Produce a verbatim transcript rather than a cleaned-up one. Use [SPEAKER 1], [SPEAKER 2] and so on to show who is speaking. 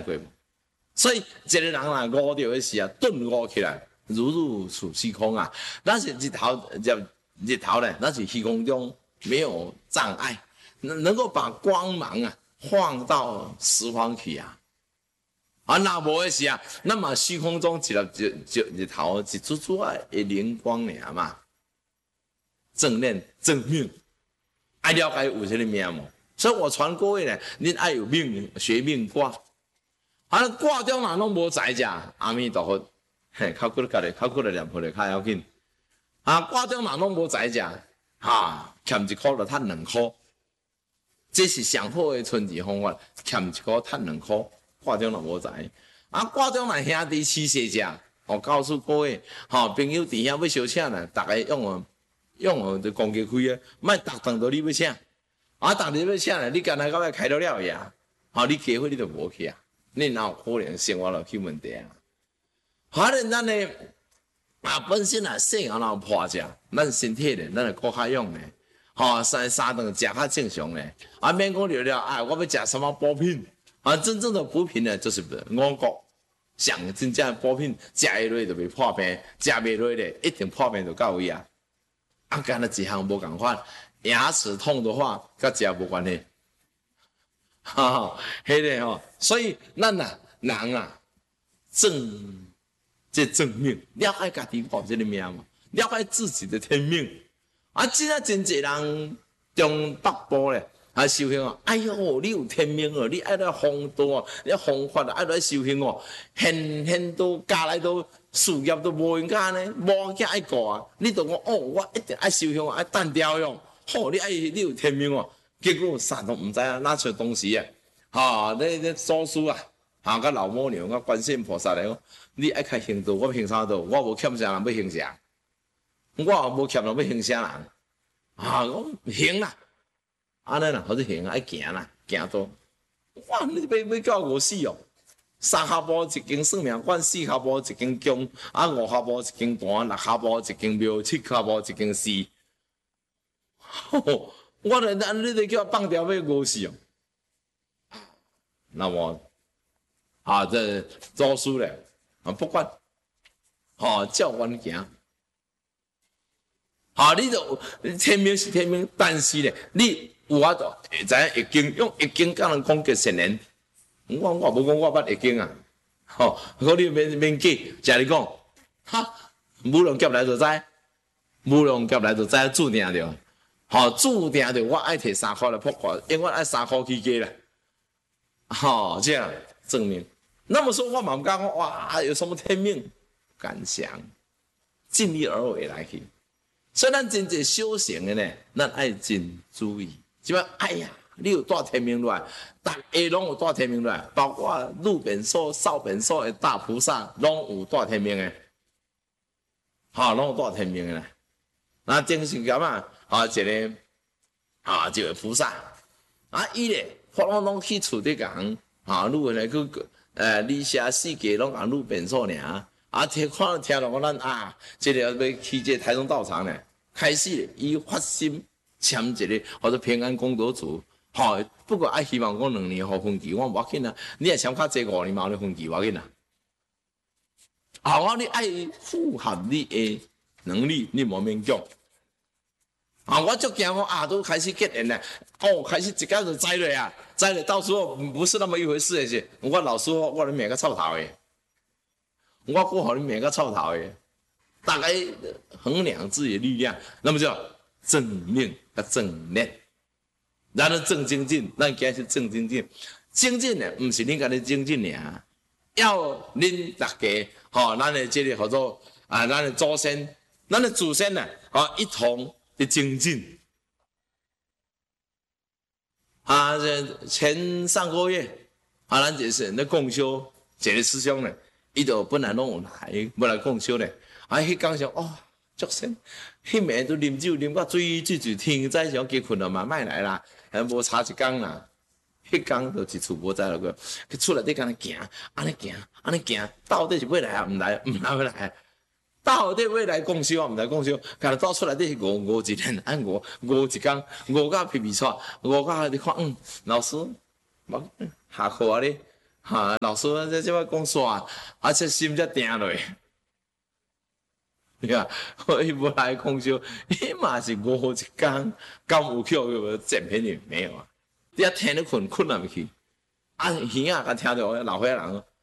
[SPEAKER 1] 过无？所以一个人若悟着的时啊，顿悟起来，如入处虚空啊。咱是日头，日日头呢，咱是虚空中没有障碍，能能够把光芒啊放到十方去啊。啊，若无的时啊，那么虚空中一粒日日日头一珠珠啊的灵光尔嘛。正念正命，爱了解有这个命无？所以我传各位呢，恁爱有命学命卦。啊，卦中若拢无知者，阿弥陀佛，嘿，靠骨家己，靠骨来念佛咧，较要紧。啊，卦中若拢无知者，哈，欠一箍就趁两箍，这是上好的存钱方法。欠一箍趁两箍，卦中若无知。啊，卦中若兄弟起势者，我告诉各位，吼、哦，朋友伫遐要烧请呢，大家用哦用哦，就公鸡开啊，莫逐顿都你要请，啊，逐日要请呢，你干那到尾开到了呀，吼、哦，你机会你就无去啊。你哪有可能生活落去问题啊？可能咱的啊本身啊细汉有破者，咱身体咧，咱会够较用咧，吼、哦，三三顿食较正常咧，啊免讲了了，啊我要食什么补品，啊真正的补品呢，就是五谷，上真正的补品，食下落就袂破病，食袂落咧一定破病就到位啊。啊，干那一项无共款，牙齿痛的话，甲食无关系。哈，迄个吼，所以咱啊人啊正这正命，了解家己活这个命嘛，了解自己的天命。啊，真啊真侪人中北部咧，啊修行哦，哎哟，你有天命哦，你爱来弘道哦，你弘法啊，爱来修行哦，现现都家来都事业都无闲干呢，无囝爱顾啊，你就讲哦，我一定爱修行，爱单调用，好，你爱你有天命哦。结果啥都唔知啊，哪出东西啊？哈，你你祖师啊，哈，甲老母娘、甲观世音菩萨来讲，你爱开行道，我行啥道？我无欠啥人要行啥，我无欠人要行啥人，啊，我行啦，安尼啦，或者行爱行啦，行到，哇，你要要叫我死哦！三下步一间算命馆，四下步一间宫，啊，五下步一间坛，六下步一间庙，七下步一间寺。我咧，咱你得叫我放掉要五死哦。那么啊，这祖师咧啊，不管，吼、哦、照阮行。好、哦，你就天命是天命，但是咧，你有法度会知影易经，用易经甲人讲结善缘。我我无讲我捌易经啊，吼、哦，我你免免记，只你讲，哈，无龙夹来就知，无龙夹来就知注定着。好、哦，注定着我爱摕三块来扑我，因为我爱三块起价啦。好、哦，这样证明。那么说，我嘛唔敢讲哇，有什么天命？敢想，尽力而为来去。所以咱真正修行的呢，咱爱真注意。即摆，哎呀，你有带天命落来，大家拢有带天命落来，包括入本寿、少本寿的大菩萨，拢有带天命的。好、哦，拢有带天命的。那正是咁啊。啊，一个啊，一个菩萨啊，伊咧，我拢拢去厝底讲啊，愈来去呃，理写世界拢讲愈变数尔啊，听看听落我咱啊，这个要去这台中道场呢，开始伊发心签一个或者平安功德主，吼、哦，不过爱希望讲两年后分期，我无要紧啊，你也签较济五年嘛，你分期无要紧啊，啊，我你爱符合你的能力，你无免讲。啊！我就惊我啊，都开始结缘了，哦，开始一竿就栽了呀，栽了，到时候不是那么一回事的是，我老师我你命个臭头的，我过好你命个臭头的，大概衡量自己的力量，那么就正命和正念，然后正精进，咱今是正精进，精进呢，不是恁家的精进尔，要恁大家，吼、哦，咱的这个叫做啊，咱的祖先，咱的祖先呢，啊，一同。的精进啊！这前上个月啊，咱就是那共修一个师兄呢，伊就本来拢有来，要来共修呢。啊，迄讲上哦，足神，迄暝都啉酒啉到水醉醉天，早上加困了嘛，莫来啦，还无差一工啦。迄工就一厝无在了个，去出来底干那行，安尼行，安尼行，到底是要来啊？毋来，毋来要来。到底要来共修啊？毋来共修，干到出来底是五五一天，按五五一工，五到皮皮错，五到你看，嗯，老师，冇下课啊你， 哈、啊，老师这这摆讲煞，而且心才定落。你看，我伊无来空修，伊嘛是午一工，敢有去有剪片哩没有啊？你啊听咧困困啊未去，啊耳啊甲听着老岁仔人